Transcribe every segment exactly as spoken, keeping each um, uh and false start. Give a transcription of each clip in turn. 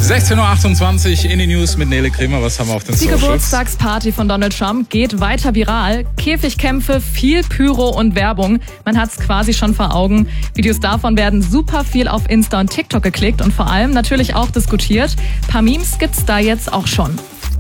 sechzehn Uhr achtundzwanzig in die News mit Nele Kremer. Was haben wir auf den Die Socials? Geburtstagsparty von Donald Trump geht weiter viral. Käfigkämpfe, viel Pyro und Werbung. Man hat's quasi schon vor Augen. Videos davon werden super viel auf Insta und TikTok geklickt und vor allem natürlich auch diskutiert. Ein paar Memes gibt's da jetzt auch schon.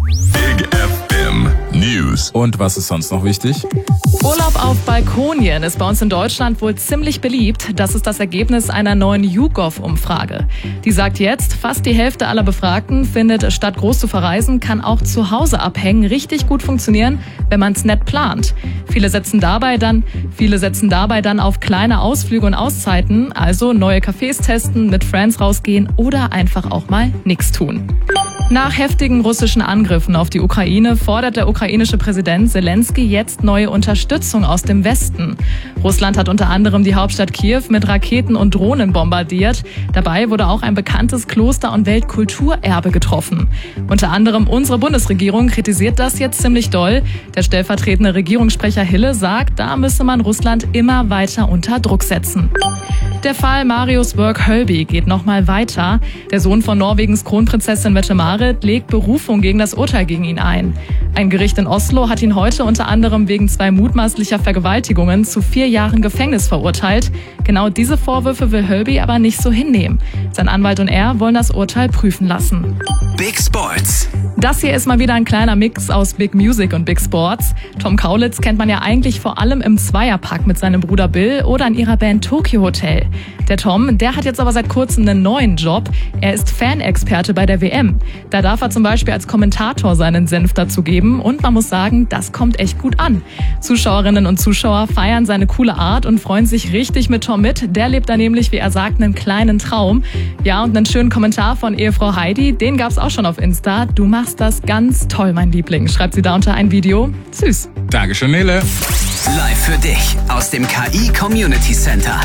Big F M News. Und was ist sonst noch wichtig? Urlaub auf Balkonien ist bei uns in Deutschland wohl ziemlich beliebt. Das ist das Ergebnis einer neuen YouGov-Umfrage. Die sagt jetzt, fast die Hälfte aller Befragten findet, statt groß zu verreisen, kann auch zu Hause abhängen richtig gut funktionieren, wenn man es nett plant. Viele setzen dabei dann, viele setzen dabei dann auf kleine Ausflüge und Auszeiten, also neue Cafés testen, mit Friends rausgehen oder einfach auch mal nichts tun. Nach heftigen russischen Angriffen auf die Ukraine fordert der ukrainische Präsident Zelensky jetzt neue Unterstützung aus dem Westen. Russland hat unter anderem die Hauptstadt Kiew mit Raketen und Drohnen bombardiert. Dabei wurde auch ein bekanntes Kloster- und Weltkulturerbe getroffen. Unter anderem unsere Bundesregierung kritisiert das jetzt ziemlich doll. Der stellvertretende Regierungssprecher Hille sagt, da müsse man Russland immer weiter unter Druck setzen. Der Fall Marius Work Hölby geht nochmal weiter. Der Sohn von Norwegens Kronprinzessin Mette-Marit legt Berufung gegen das Urteil gegen ihn ein. Ein Gericht in Oslo hat ihn heute unter anderem wegen zwei mutmaßlicher Vergewaltigungen zu vier Jahren Gefängnis verurteilt. Genau diese Vorwürfe will Hölby aber nicht so hinnehmen. Sein Anwalt und er wollen das Urteil prüfen lassen. Big Sports. Das hier ist mal wieder ein kleiner Mix aus Big Music und Big Sports. Tom Kaulitz kennt man ja eigentlich vor allem im Zweierpack mit seinem Bruder Bill oder in ihrer Band Tokyo Hotel. Der Tom, der hat jetzt aber seit kurzem einen neuen Job. Er ist Fanexperte bei der W M. Da darf er zum Beispiel als Kommentator seinen Senf dazu geben und man muss sagen, das kommt echt gut an. Zuschauerinnen und Zuschauer feiern seine coole Art und freuen sich richtig mit Tom mit. Der lebt da nämlich, wie er sagt, einen kleinen Traum. Ja, und einen schönen Kommentar von Ehefrau Heidi, den gab's auch schon auf Insta. Du machst das ganz toll, mein Liebling, schreibt sie da unter ein Video. Süß. Dankeschön, Nele. Live für dich aus dem K I Community Center.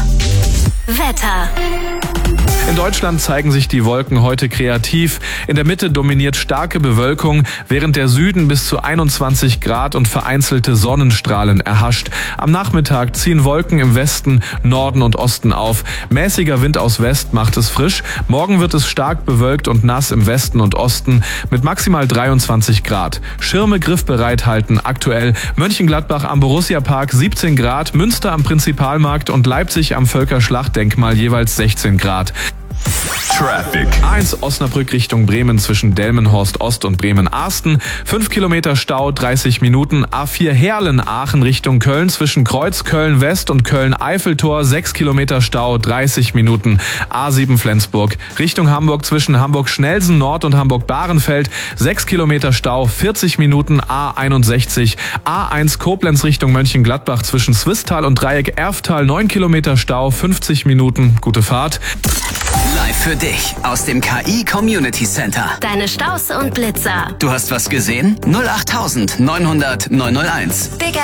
Wetter. In Deutschland zeigen sich die Wolken heute kreativ. In der Mitte dominiert starke Bewölkung, während der Süden bis zu einundzwanzig Grad und vereinzelte Sonnenstrahlen erhascht. Am Nachmittag ziehen Wolken im Westen, Norden und Osten auf. Mäßiger Wind aus West macht es frisch. Morgen wird es stark bewölkt und nass im Westen und Osten mit maximal dreiundzwanzig Grad. Schirme griffbereit halten aktuell Mönchengladbach am Borussia-Park siebzehn Grad, Münster am Prinzipalmarkt und Leipzig am Völkerschlachtdenkmal jeweils sechzehn Grad. Traffic. A eins Osnabrück Richtung Bremen zwischen Delmenhorst Ost und Bremen-Ahsten. fünf Kilometer Stau, dreißig Minuten. A vier Herlen-Aachen Richtung Köln zwischen Kreuz Köln-West und Köln-Eiffeltor. sechs Kilometer Stau, dreißig Minuten. A sieben Flensburg Richtung Hamburg zwischen Hamburg-Schnelsen Nord und Hamburg-Bahrenfeld. sechs Kilometer Stau, vierzig Minuten. A einundsechzig. A eins Koblenz Richtung Mönchengladbach zwischen Swisttal und Dreieck Erftal. neun Kilometer Stau, fünfzig Minuten. Gute Fahrt. Live für dich aus dem K I Community Center. Deine Staus und Blitzer. Du hast was gesehen? null acht neunhundert neunhunderteins. Big